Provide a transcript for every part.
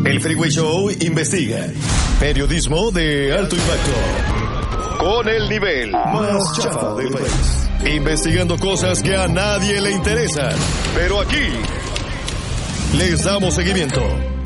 El Freeway Show investiga. Periodismo de alto impacto. Con el nivel más chafa del país. Investigando cosas que a nadie le interesan. Pero aquí les damos seguimiento.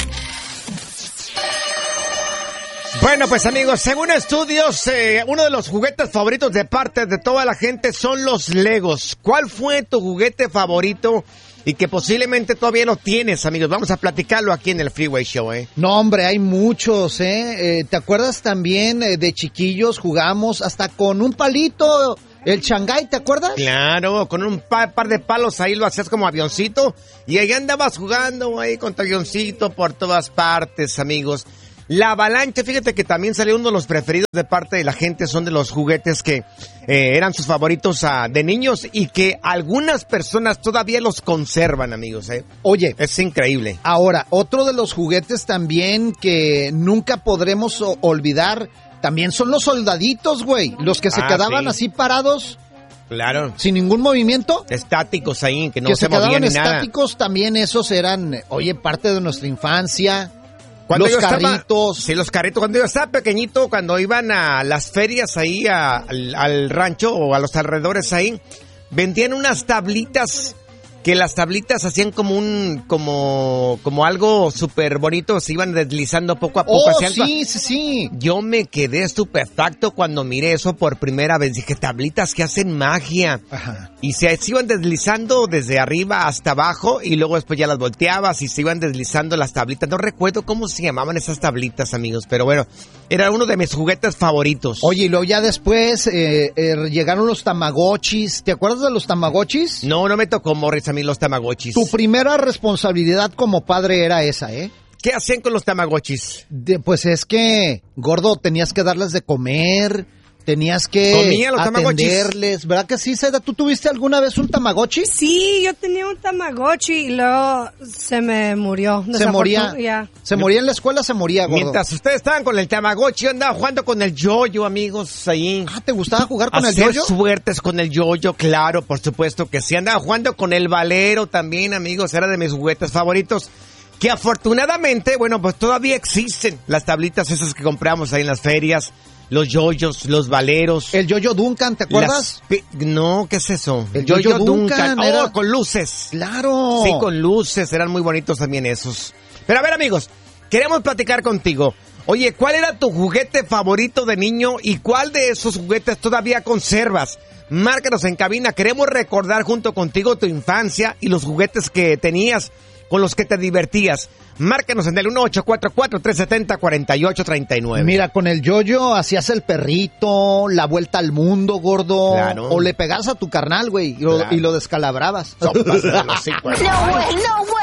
Bueno, pues amigos, según estudios, uno de los juguetes favoritos de parte de toda la gente son los Legos. ¿Cuál fue tu juguete favorito y que posiblemente todavía lo tienes, amigos? Vamos a platicarlo aquí en el Freeway Show, No, hombre, hay muchos, ¿Te acuerdas también de chiquillos jugamos hasta con un palito, el Shanghái, ¿te acuerdas? Claro, con un par de palos ahí lo hacías como avioncito y ahí andabas jugando ahí con tu avioncito por todas partes, amigos. La avalancha, fíjate que también salió uno de los preferidos de parte de la gente, son de los juguetes que eran sus favoritos de niños y que algunas personas todavía los conservan, amigos. Oye, es increíble. Ahora, otro de los juguetes también que nunca podremos olvidar, también son los soldaditos, güey, los que se quedaban así parados. Claro. Sin ningún movimiento. Estáticos ahí, que no se quedaban movían ni nada. Estáticos, también esos eran, parte de nuestra infancia. Cuando los carritos. Sí, los carritos. Cuando yo estaba pequeñito, cuando iban a las ferias ahí al rancho o a los alrededores ahí, vendían unas tablitas, que las tablitas hacían como algo súper bonito, se iban deslizando poco a poco. Sí. Yo me quedé estupefacto cuando miré eso por primera vez. Dije, tablitas que hacen magia. Ajá. Y se iban deslizando desde arriba hasta abajo y luego después ya las volteabas y se iban deslizando las tablitas. No recuerdo cómo se llamaban esas tablitas, amigos, pero bueno, era uno de mis juguetes favoritos. Oye, y luego ya después llegaron los Tamagotchis. ¿Te acuerdas de los Tamagotchis? No me tocó, Morris, a mí los Tamagotchis. Tu primera responsabilidad como padre era esa, ¿Qué hacían con los Tamagotchis? Pues es que, gordo, tenías que darles de comer, tenías que atenderles, ¿verdad que sí, Seda? ¿Tú tuviste alguna vez un Tamagotchi? Sí, yo tenía un Tamagotchi y luego se me murió. Se moría. Yeah. Se moría en la escuela, se moría, gordo. Mientras ustedes estaban con el Tamagotchi, yo andaba jugando con el yoyo, amigos, ahí. ¿Te gustaba jugar con el yoyo? Hacer suertes con el yoyo, claro, por supuesto que sí. Andaba jugando con el valero también, amigos, era de mis juguetes favoritos. Que afortunadamente, bueno, pues todavía existen las tablitas esas que compramos ahí en las ferias. Los yoyos, los valeros. El yoyo Duncan, ¿te acuerdas? No, ¿qué es eso? El yoyo Duncan. Era con luces. Claro. Sí, con luces. Eran muy bonitos también esos. Pero a ver, amigos, queremos platicar contigo. Oye, ¿cuál era tu juguete favorito de niño y cuál de esos juguetes todavía conservas? Márcanos en cabina. Queremos recordar junto contigo tu infancia y los juguetes que tenías, con los que te divertías. Márcanos en el 1844-370-4839. Mira, con el yoyo hacías el perrito, la vuelta al mundo, gordo. Claro. O le pegabas a tu carnal, güey, y lo descalabrabas. No, güey.